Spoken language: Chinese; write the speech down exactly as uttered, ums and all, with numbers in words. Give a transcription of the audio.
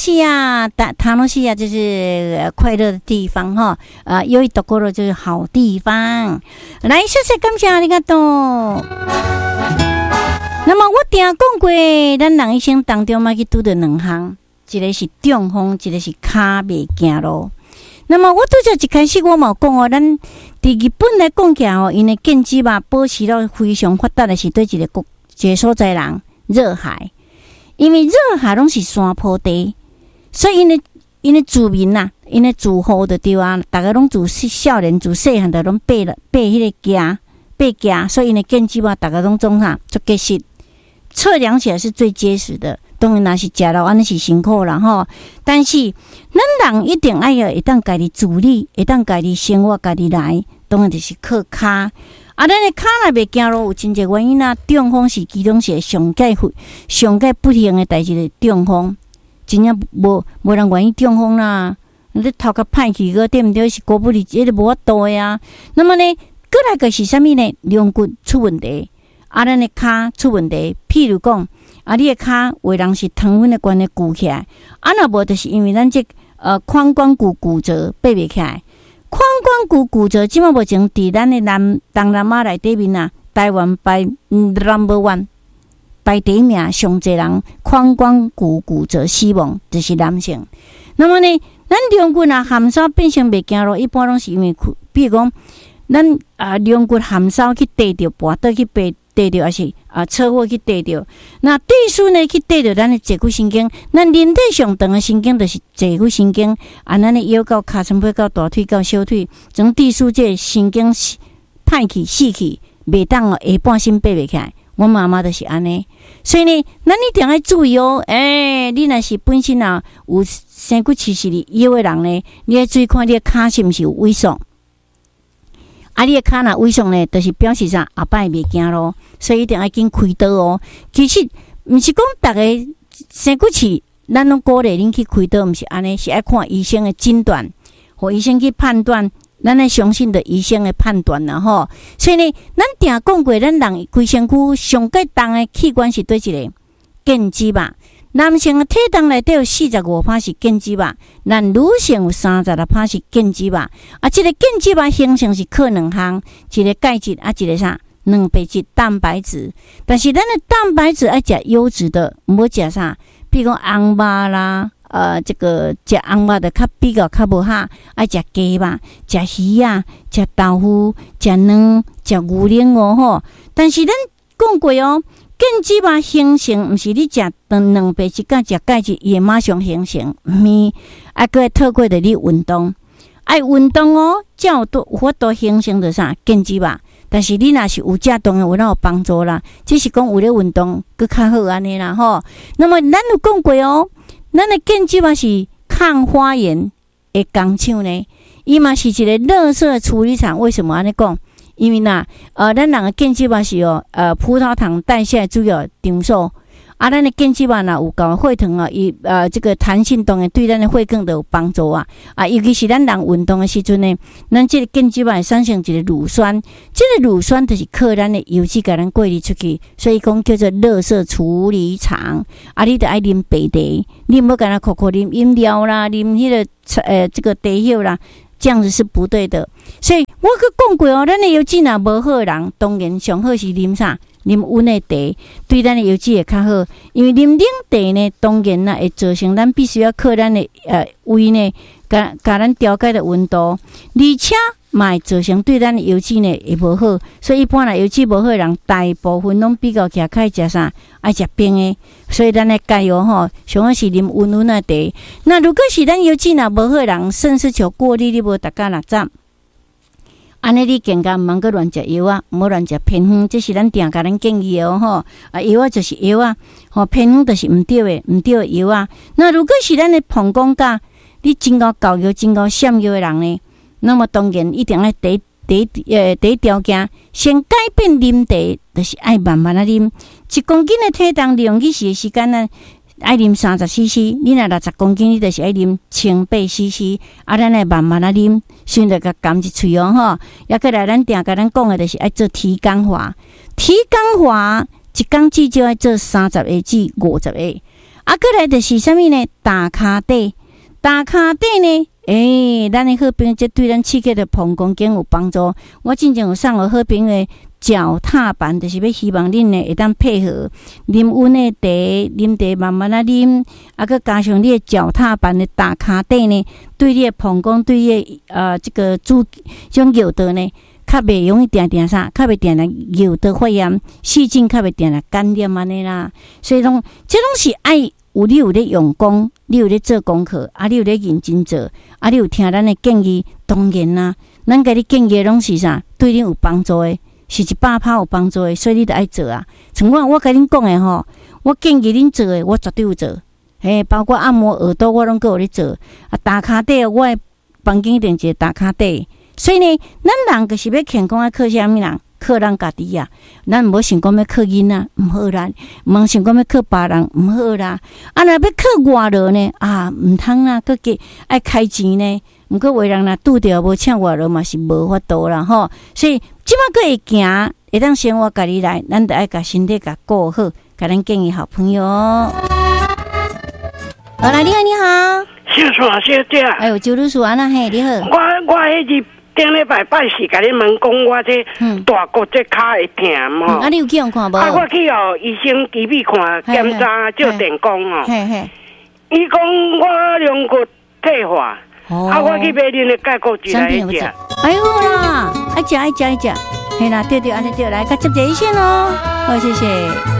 西亚，塔塔诺西亚就是快乐的地方哈。呃，有一多过了就是好地方。来，谢谢感谢你个多。那么我定讲过，咱人一生当中嘛去拄到两项，一个是中风，一个是骹袂行路。那么我拄则一开始我嘛讲哦，咱伫日本来讲起来哦，因为建基嘛保持了非常发达的是对一个国一个所在人热海。因为热海拢是山坡地，所以因的因的住民呐、啊，因的住户的对啊，大家拢住少年住细汉的拢爬了爬迄个架爬架，所以因的建基嘛，大家拢种哈做结实，测量起来是最结实的。当然若是食了安尼是辛苦啦吼，但是咱人一定爱要会当家己自理，会当家己生活家己来，当然就是靠骹。啊，咱的骹若袂行路，有真侪原因啊。中风是其中一个上界上界不幸的代志的中风，真正无无人愿意中风啦。你头壳歹去个对毋对？是过不离，这个无法度的啊。那么呢，过来个是啥物呢？龙骨出问题，啊，咱的骹出问题。譬如讲，啊，你的骹有人是糖分的关系鼓起来，啊，若无就是因为咱这呃髋关节骨折爬袂起来。髋关节骨折，即马目前伫咱的南东南亚内底面啊，台湾排 number one， 排第一名，上侪人髋关节骨折死亡就是男性。那么呢，咱龙骨啊含梢变成袂行路，一般拢是因为，比如讲，咱啊龙骨含梢去跌着，跋倒去爬跌着，还是啊车祸去跌着。那地势呢去跌着咱的坐骨神经，咱人体上长的神经就是坐骨神经，啊，咱的腰到骹川尾到大腿到小腿，从地势这神经歹去死去，袂当哦下半身爬袂起来。我妈妈就是安尼，所以呢，咱一定要注意哦。诶、欸，你若是本身啊有生骨气实的腰的人呢，你要注意看你的骹是毋是有萎缩。啊，你的骹若萎缩呢，就是表示啥后摆袂行咯，所以一定要紧开刀哦。其实毋是讲逐个生骨气，咱拢鼓励恁去开刀，毋是安尼，是爱看医生的诊断，互医生去判断。咱来相信的医生的判断啦吼。所以呢，咱定讲过，咱人规身躯上界重的器官是对一个腱肌肉。男性的体重内底有四十五趴是腱肌肉，咱女性有三十六趴是腱肌肉。啊，这个腱肌肉形成是靠两项，一个钙质啊，一个啥蛋白质、蛋白质。但是咱的蛋白质爱食优质的，唔好食啥，比如讲红肉啦。呃，这个食红肉的较比较较无好，爱食鸡肉、食鱼啊、食豆腐、食卵、食牛奶哦吼。但是咱讲过哦，腱肌肉形成毋是你食蛋白质甲食钙质也马上形成，毋是爱个透过的你运动，爱运动哦，才有有法度形成着啥腱肌肉。但是你若是有食当然有哪有帮助啦，只是讲有咧运动佫较好安尼啦吼。那么咱有讲过哦。咱的腱肌肉是抗发炎的工厂呢，伊嘛是一个垃圾处理厂。为什么安尼讲？因为呐，呃，咱人的腱肌肉是哦，呃，葡萄糖代谢主要场所。啊，咱的腱肌肉呐有够血糖啊，伊呃这个弹性当然对咱的血管都有帮助啊。啊，尤其是咱人运动的时阵呢，咱这个腱肌肉会产生一个乳酸，这个乳酸就是靠咱的油脂甲咱过滤出去，所以讲叫做垃圾处理厂。啊，你得爱啉白茶，你唔好干那口口啉饮料啦，啉迄个呃这个茶叶啦。这样子是不对的，所以我去讲过哦，咱的油脂若无好的人，当然上好是啉啥，啉温的茶，对咱的油脂会较好。因为啉冷茶呢，当然啦会造成咱必须要靠咱的呃胃呢，甲甲咱调节的温度，而且嘛会造成对咱的油脂呢会无好。所以一般啦，油脂无好的人，大部分拢比较起来爱食啥，爱食冰的。所以咱来加油吼，上好是啉温温的茶。那如果是咱油脂若无好人，肾丝球过滤你无逐家六十，安尼你更加毋通阁乱食药啊，毋好乱食偏方，这是咱定甲咱建议哦吼。啊，药啊就是药啊，吼偏方就是毋对的，毋对的药啊。那如果是咱的膀胱甲你真够高药、真够闪药的人呢，那么当然一定要第第呃第一条件，先改变啉茶，就是爱慢慢啊啉。一公斤的体重利用去时的时间呢，爱啉三十 C C。你若六十公斤，你就是爱啉千八 C C。啊，咱来慢慢啊啉，顺着甲含一喙哦吼。也过来，咱定甲咱讲的，就是爱做体感化。体感化一工至少爱做三十个至五十个。 啊，过来就是啥物呢？大骹底，大骹底呢？诶、欸，咱的好朋友这对咱刺激的膀胱经有帮助。我之前有送我好朋友的脚踏板，就是要希望恁呢会当配合啉温的茶，啉茶慢慢啊啉，啊，佮加上你的脚踏板的大骹底呢，对你的膀胱，对你的呃这个主种尿道呢，较袂容易定定啥，较袂定定尿道发炎，细菌较袂定定感染安尼啦。所以讲，这拢是爱。有你有咧用功，你有咧做功课，啊，你有咧认真做，啊，你有听咱的建议，当然啦，咱甲你建议拢是啥，对你有帮助的，是一百趴有帮助的，所以你得爱做啊。像我我甲恁讲的吼，我建议恁做的，我绝对有做。嘿，包括按摩耳朵，我拢够有咧做。啊，大骹底，我的房间一定一个大骹底。所以呢，咱人就是要健康，要靠啥物人？靠咱家己啊，咱无想讲要靠囡仔，毋好啦；毋想讲要靠别人，毋好啦。啊，若要靠外劳呢？啊，毋通啦，佮计爱开钱呢。毋过为人若拄着无请外劳嘛是无法度啦吼。所以即摆佫会行，会当生活家己来，咱得爱甲身体甲顾好，甲咱建议好朋友。好啦，你好，你好， 小川小姐。 哎呦，周律师安那嘿，你好。 我我迄日。顶礼拜拜是甲你问讲，我这大骨这骹会疼吼。 啊，你有去用看无？ 啊，我去哦，医生机密看检查照电工哦。 嘿嘿。 伊讲我两骨退化，啊，我去买恁的钙骨质来食。 哎呦啦，爱食爱食爱食，嘿啦，对对，安尼对，来，甲接一线哦，好，谢谢。